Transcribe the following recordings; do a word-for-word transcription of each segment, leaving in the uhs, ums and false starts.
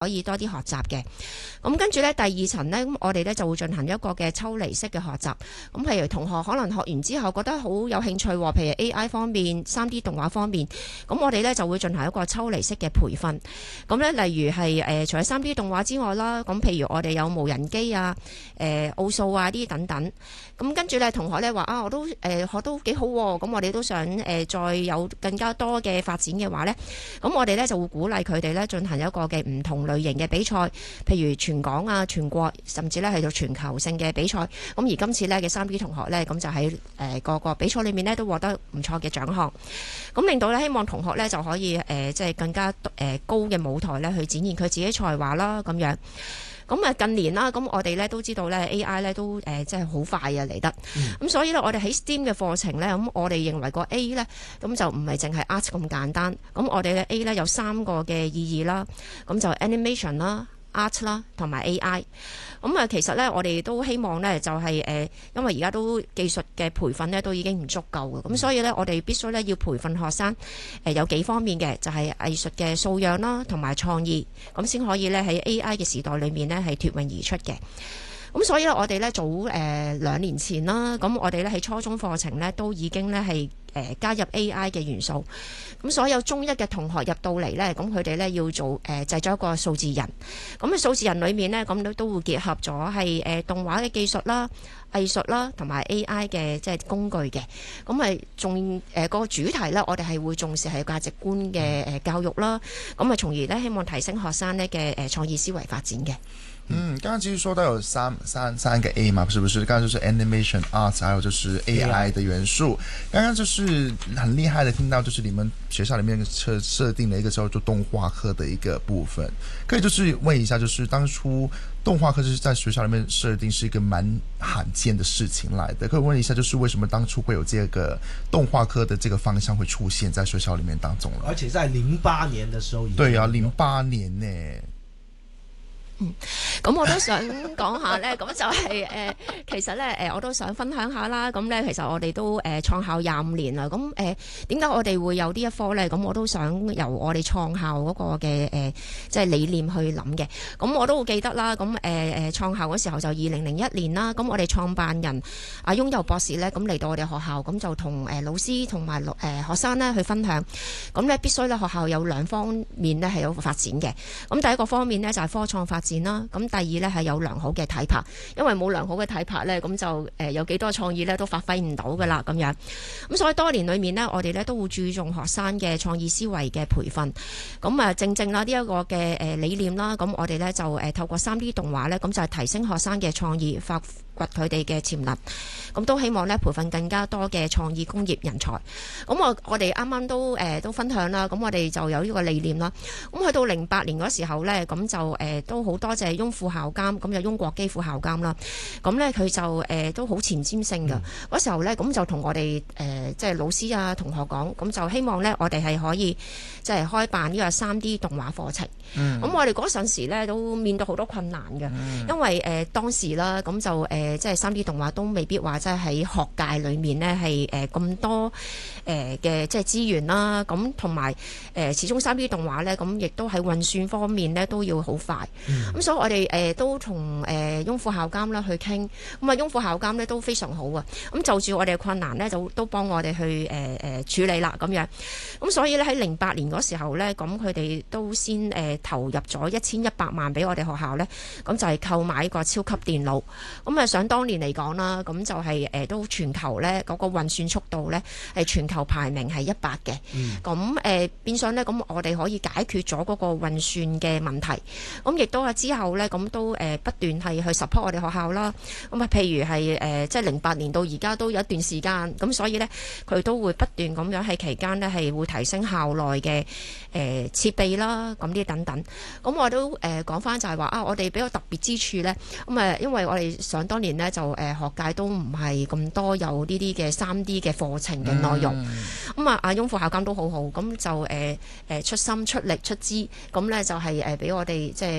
可以多啲學習嘅。咁跟住咧第二層咧，咁我哋咧就會進行一個嘅抽離式嘅學習。咁譬如同學可能學完之後覺得好有興趣，譬如 A I 方面、三 D 動畫方面，咁我哋咧就會進行一個抽離式嘅培訓。咁咧例如係誒、呃、除咗三 D 動畫之外啦，咁譬如我哋有無人機啊、誒、呃、奧數啊啲等等。咁跟住咧同學咧話啊，我都誒、呃、學都幾好喎，咁我哋都想誒、呃、再有更加多嘅發展嘅話咧，咁我哋咧就會鼓勵佢哋咧進行一個嘅唔同類型嘅比賽，譬如全港啊、全國，甚至咧係做全球性嘅比賽。咁而今次咧嘅三 D 同學咧，咁就喺誒個個比賽裏面咧都獲得唔錯嘅獎項。咁令到咧希望同學咧就可以誒即係更加誒高嘅舞台咧去展現佢自己才華啦咁樣。咁啊近年啦，咁我哋咧都知道咧 A I 咧都誒即係好快啊嚟得。咁、嗯、所以咧我哋喺 STEAM 嘅課程咧，咁我哋認為個 A 咧咁就唔係淨係 art 咁簡單。咁我哋嘅 A 咧有三個嘅意義啦，咁就 animation 啦、art 啦同埋 A I。咁啊，其實咧，我哋都希望咧，就係、是、誒，因為而家都技術嘅培訓咧，都已經唔足夠嘅，咁所以咧，我哋必須咧要培訓學生誒有幾方面嘅，就係、是、藝術嘅素養啦，同埋創意，咁先可以咧喺 A I 嘅時代裏面咧係脫穎而出嘅。咁所以咧，我哋咧早誒兩、呃、年前啦，咁我哋咧喺初中課程咧都已經咧係誒加入 A I 嘅元素。咁所有中一嘅同學入到嚟咧，咁佢哋咧要做誒、呃、製作一個數字人。咁啊數字人裏面咧，咁都都會結合咗係誒動畫嘅技術啦、藝術啦，同埋 A I 嘅即係工具嘅。咁啊仲誒個主題咧，我哋係會重視係價值觀嘅誒教育啦。咁啊從而咧希望提升學生咧嘅誒創意思維發展嘅。 嗯，剛剛其實說到有三三三個 A 嘛，是不是？剛剛就是 animation arts，還有就是 A I 的元素。剛剛就是很厲害的，聽到就是你們學校裡面設設定了一個叫做動畫課的一個部分。可以就是問一下，就是當初動畫課就是在學校裡面設定是一個蠻罕見的事情來的。可以問一下，就是為什麼當初會有這個動畫課的這個方向會出現在學校裡面當中了？ 而且在零八年的時候已經， 對啊，零八年呢。 嗯，咁我都想講下咧，咁就係、是、誒、呃，其實咧誒、呃，我都想分享下啦。咁咧，其實我哋都誒創、呃、校廿五年啦。咁誒點解我哋會有呢一科咧？咁我都想由我哋創校嗰個嘅誒即係理念去諗嘅。咁我都好記得啦。咁誒誒創校嗰時候就二零零一年啦。咁我哋創辦人阿翁祐博士咧，咁嚟到我哋學校，咁就同誒老師同埋誒學生咧去分享。咁咧必須咧學校有兩方面咧係有發展嘅。咁第一個方面咧就係科創發展啦，咁第二咧係有良好嘅體魄，因為冇良好嘅體魄咧，咁就誒有幾多創意咧都發揮唔到噶啦咁樣。咁所以多年裏面呢，我哋咧都會注重學生嘅創意思維嘅培訓。咁啊正正啦呢一個嘅誒理念啦，咁我哋咧就誒透過三 D 動畫咧，咁就係提升學生嘅創意，發掘佢哋嘅潛能。咁都希望咧培訓更加多嘅創意工業人才。咁我我哋啱啱都誒、呃、都分享啦，咁我哋就有呢個理念啦。咁去到零八年嗰時候咧，咁就誒、呃、都好多謝翁副校監，咁有翁國基副校監啦。咁咧佢就誒、呃、都好前瞻性㗎。嗰、嗯、時候咧，咁就同我哋誒即係老師啊同學講，咁就希望咧我哋係可以即係開辦呢個三 D 動畫課程。咁、嗯、我哋嗰陣時咧都面對好多困難嘅、嗯，因為誒、呃、當時啦，咁就誒、呃、即係三 D 動畫都未必話即係喺學界裏面咧係誒咁多誒嘅、呃、即係資源啦。咁同埋誒始終三 D 動畫咧，咁亦都喺運算方面咧都要好快。咁、嗯、所以我哋誒、呃、都同誒翁副校監啦去傾，咁啊翁副校監咧都非常好啊。咁就住我哋嘅困難咧，就都幫我哋去誒誒、呃、處理啦咁樣。咁所以咧喺零八年嗰時候咧，咁佢哋都先誒、呃、投入咗一千一百萬俾我哋學校咧，咁就係購買一個超級電腦。咁啊想當年嚟講啦，咁就係、是、誒、呃、都全球咧嗰、那個運算速度咧係全球排名係一百嘅。咁、嗯、誒、呃、變相咧，咁我哋可以解決咗嗰個運算嘅問題。咁亦都係之後咧，咁都誒、呃、不斷係去 support 我哋學校啦。咁啊，譬如係誒、呃、即係零八年到而家都有一段時間，咁所以咧佢都會不斷咁樣喺期間咧係會提升校內嘅誒設備啦，咁啲等等。咁我都誒講翻就係話啊，我哋比較特別之處咧，咁啊因為我哋想當年咧就誒、呃、學界都唔係咁多有呢啲嘅三 D 嘅課程嘅內容。咁啊阿翁副校監都好好，咁就誒誒、呃、出心出力出資，咁咧就係誒俾我哋即係誒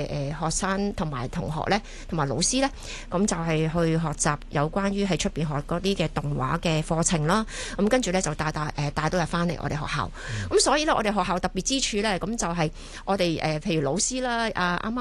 學生同埋同學咧，同埋老師咧，咁就係去學習有關於喺出邊學嗰啲嘅動畫嘅課程啦。咁跟住咧就帶帶誒帶到入翻嚟我哋學校。咁、嗯、所以咧，我哋學校特別之處咧，咁就係我哋誒、呃、譬如老師啦，啊啱啱